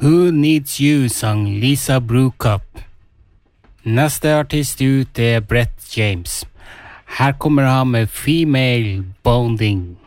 Who Needs You sang Lisa Brookup. Neste artist ut er Brett James. Her kommer han med Female Bonding.